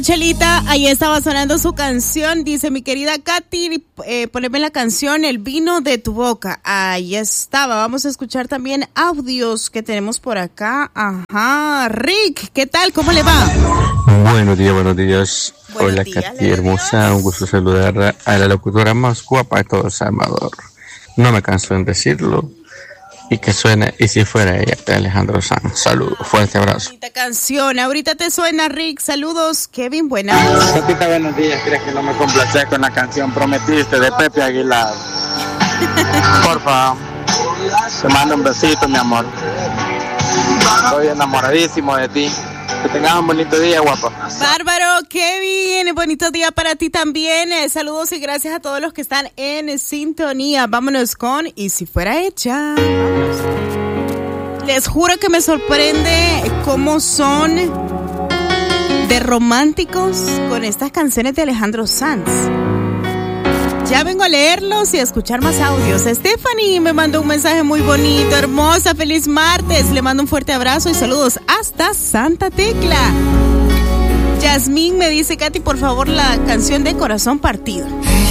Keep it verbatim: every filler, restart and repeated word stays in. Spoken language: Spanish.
Chelita, ahí estaba sonando su canción. Dice mi querida Katy, eh, poneme la canción El vino de tu boca. Ahí estaba. Vamos a escuchar también audios que tenemos por acá. Ajá. Rick, ¿qué tal? ¿Cómo le va? Buenos días, buenos días. Buenos Hola, días, Katy hermosa. Un gusto saludar a la locutora más guapa de todo El Salvador. No me canso en decirlo. Y que suene, y si fuera ella, de Alejandro Sanz. Saludos, fuerte abrazo. Bonita canción, ahorita te suena, Rick. Saludos, Kevin, buenas. Katita, buenos días. ¿Crees que no me complacé con la canción Prometiste de Pepe Aguilar? Porfa, te mando un besito, mi amor. Estoy enamoradísimo de ti. Que tengas un bonito día, guapa. Bárbaro, Kevin, bonito día para ti también. Eh, saludos y gracias a todos los que están en sintonía. Vámonos con Y si fuera hecha. Les juro que me sorprende cómo son de románticos con estas canciones de Alejandro Sanz. Ya vengo a leerlos y a escuchar más audios. Stephanie me mandó un mensaje muy bonito, hermosa, feliz martes. Le mando un fuerte abrazo y saludos hasta Santa Tecla. Yasmín me dice, Katy, por favor, la canción de Corazón Partido.